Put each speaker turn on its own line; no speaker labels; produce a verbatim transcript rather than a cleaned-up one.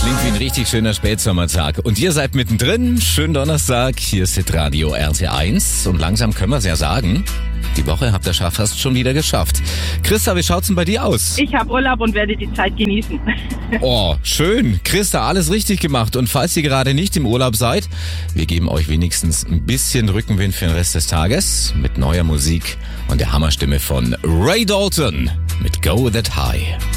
Klingt wie ein richtig schöner Spätsommertag. Und ihr seid mittendrin. Schönen Donnerstag. Hier ist Hitradio R T eins. Und langsam können wir es ja sagen. Die Woche habt ihr fast schon wieder geschafft. Christa, wie schaut's denn bei dir aus?
Ich habe Urlaub und werde die Zeit genießen.
Oh, schön. Christa, alles richtig gemacht. Und falls ihr gerade nicht im Urlaub seid, wir geben euch wenigstens ein bisschen Rückenwind für den Rest des Tages mit neuer Musik und der Hammerstimme von Ray Dalton mit Go That High.